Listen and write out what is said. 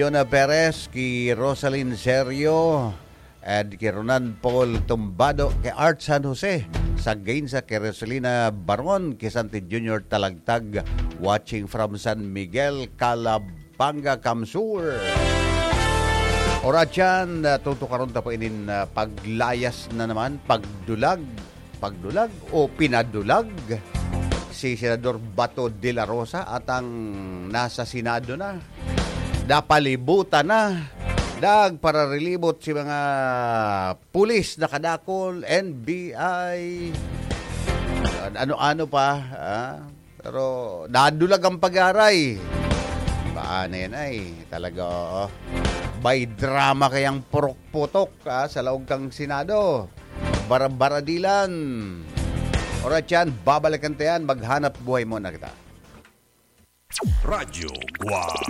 Yona Perez, ki Rosalyn Serio, at kay Ronan Paul Tumbado, kay Art San Jose, sa Gainsa, kay Rosalina Baron, kay Santi Junior Talagtag, watching from San Miguel, Calabanga, Kamsur. Ora dyan, tutukaron tapo inin paglayas na naman, pagdulag o pinadulag si Senador Bato de la Rosa at ang nasa Senado na. Napalibutan na. Para relibot si mga pulis na kadakol, NBI, ano-ano pa. Pero nadulag ang pag-aray. Paano yan ay talaga by drama kayang purok-putok sa laog kang Senado. Baradilan. Oras yan, babalikan tayo yan. Maghanap buhay mo na kita. Radyo Guam